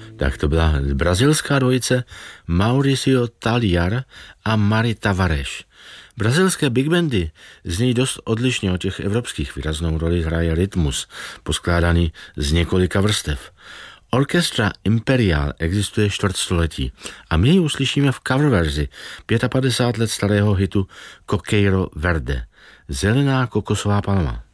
Tak to byla brazilská dvojice Mauricio Taljar a Mari Tavares. Brazilské big bandy zní dost odlišně od těch evropských. Výraznou roli hraje rytmus, poskládaný z několika vrstev. Orchestra Imperial existuje čtvrtstoletí a my ji uslyšíme v cover verzi 55 let starého hitu Coqueiro Verde, zelená kokosová palma.